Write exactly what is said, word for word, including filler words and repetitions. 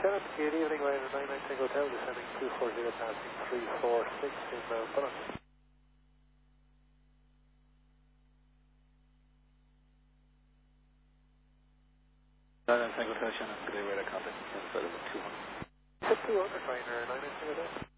Shannon, good evening, Ryder nine nine Tango Hotel, descending two four zero, passing three four six in Mount Bullock. nine nine Tango Hotel, Shannon, good day, radar contact, two hundred. two hundred, Ryder nine nine Tango Hotel.